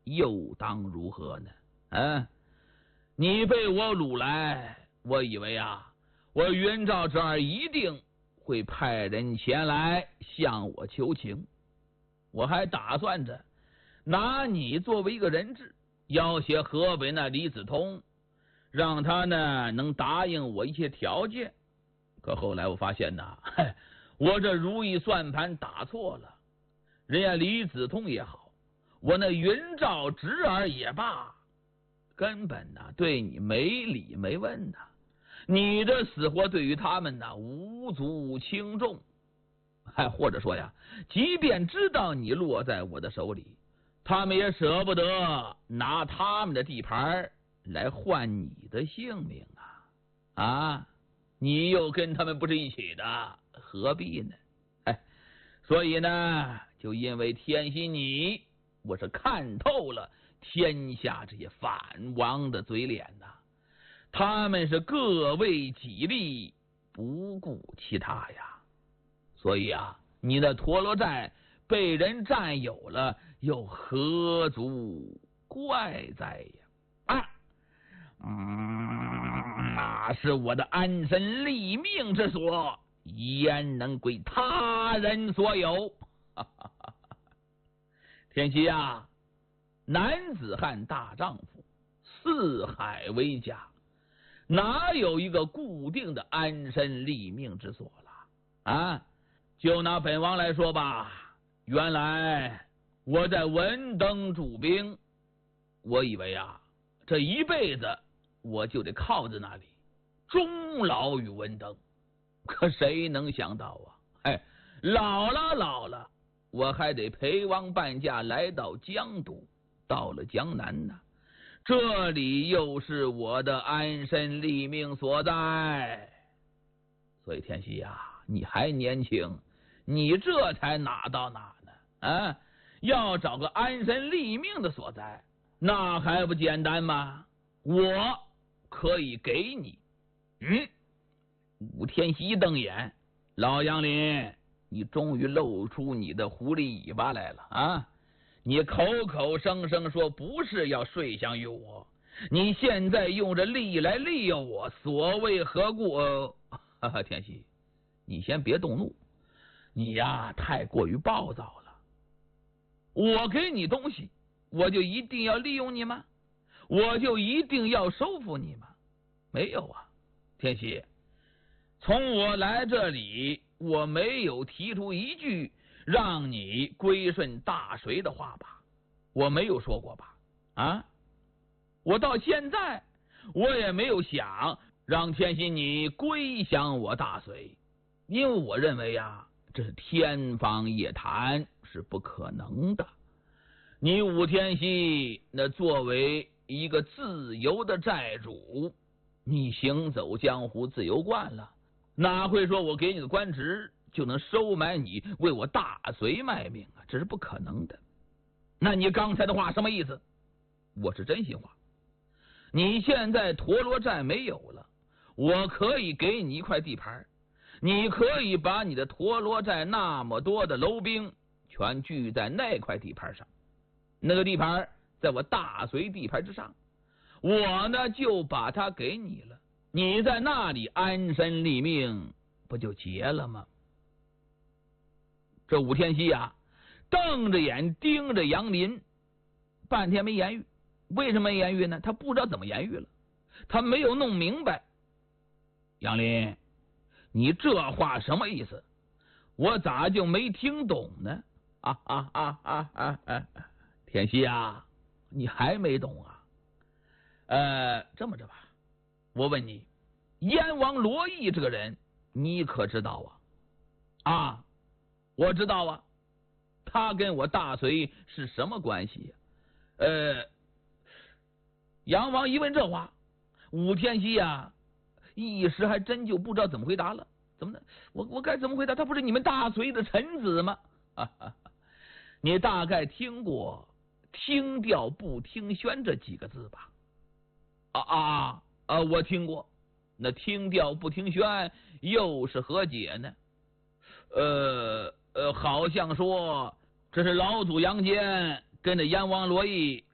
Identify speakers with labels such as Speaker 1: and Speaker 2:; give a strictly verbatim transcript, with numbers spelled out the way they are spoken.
Speaker 1: 又当如何呢？啊，你被我掳来，我以为啊，我云照这儿一定会派人前来向我求情，我还打算着拿你作为一个人质，要挟河北那李子通，让他呢能答应我一些条件。可后来我发现呐，我这如意算盘打错了，人家李子通也好，我那云照侄儿也罢，根本呢对你没理没问呐，你这死活对于他们呢无足轻重，还或者说呀，即便知道你落在我的手里，他们也舍不得拿他们的地盘来换你的性命啊！啊，你又跟他们不是一起的，何必呢？哎，所以呢，就因为天心你，我是看透了天下这些反王的嘴脸呐、啊，他们是各为己利，不顾其他呀。所以啊，你的陀螺寨被人占有了，又何足怪哉呀？啊，嗯，那是我的安身立命之所，焉能归他人所有？天喜啊，男子汉大丈夫，四海为家，哪有一个固定的安身立命之所了啊？就拿本王来说吧，原来我在文登驻兵，我以为啊，这一辈子我就得靠在那里，终老于文登。可谁能想到啊，哎，老了老了，我还得陪王伴驾来到江都，到了江南呢，这里又是我的安身立命所在。所以天喜呀、啊，你还年轻，你这才哪到哪呢？啊，要找个安身立命的所在，那还不简单吗？我可以给你。嗯，武天喜一瞪眼，老杨林，你终于露出你的狐狸尾巴来了啊！你口口声声说不是要睡相于我，你现在用着利来利诱我，所谓何故？呃哈哈，天喜，你先别动怒，你呀太过于暴躁了。我给你东西，我就一定要利用你吗？我就一定要收服你吗？没有啊，天喜，从我来这里，我没有提出一句让你归顺大隋的话吧？我没有说过吧？啊，我到现在我也没有想让天心你归降我大隋，因为我认为呀，这是天方夜谭，是不可能的。你武天喜那作为一个自由的寨主，你行走江湖自由惯了，哪会说我给你的官职就能收买你为我大隋卖命啊？这是不可能的。那你刚才的话什么意思？我是真心话。你现在陀螺寨没有了，我可以给你一块地盘，你可以把你的陀螺寨那么多的楼兵全聚在那块地盘上，那个地盘在我大隋地盘之上，我呢就把它给你了，你在那里安身立命，不就结了吗？这武天喜啊，瞪着眼盯着杨林，半天没言语。为什么没言语呢？他不知道怎么言语了，他没有弄明白。杨林，你这话什么意思？我咋就没听懂呢？啊啊啊啊啊啊！天喜啊，你还没懂啊？呃，这么着吧，我问你，燕王罗毅这个人，你可知道啊？啊，我知道啊，他跟我大隋是什么关系呀、啊？呃，杨王一问这话，武天喜啊，一时还真就不知道怎么回答了。怎么的？我我该怎么回答？他不是你们大隋的臣子吗？啊啊、你大概听过“听调不听宣”这几个字吧？啊啊啊！我听过。那听调不听宣又是何解呢？呃呃，好像说这是老祖杨坚跟着燕王罗毅